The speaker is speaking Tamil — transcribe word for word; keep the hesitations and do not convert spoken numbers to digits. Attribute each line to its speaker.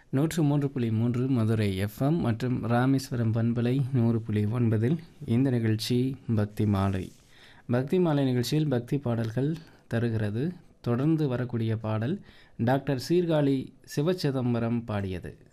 Speaker 1: நூற்று மூன்று புள்ளி மூன்று மதுரை எஃப்எம் மற்றும் ராமேஸ்வரம் பண்பலை நூறு புள்ளி ஒன்பதில் இந்த நிகழ்ச்சி பக்தி மாலை. பக்தி மாலை நிகழ்ச்சியில் பக்தி பாடல்கள் தருகிறது. தொடர்ந்து வரக்கூடிய பாடல் டாக்டர் சீர்காழி சிவச்சிதம்பரம் பாடியது.